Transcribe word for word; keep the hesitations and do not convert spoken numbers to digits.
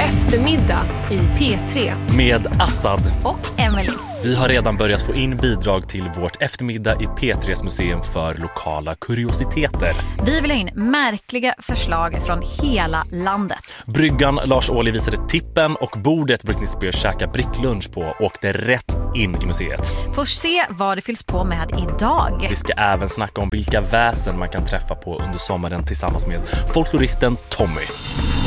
Eftermiddag i P tre. Med Assad och Emily. Vi har redan börjat få in bidrag till vårt eftermiddag i P tre:s museum för lokala kuriositeter. Vi vill ha in märkliga förslag från hela landet. Bryggan Lars Ohly visade tippen och bordet Britney Spears käka bricklunch på åkte rätt in i museet. Får se vad det fylls på med idag. Vi ska även snacka om vilka väsen man kan träffa på under sommaren tillsammans med folkloristen Tommy.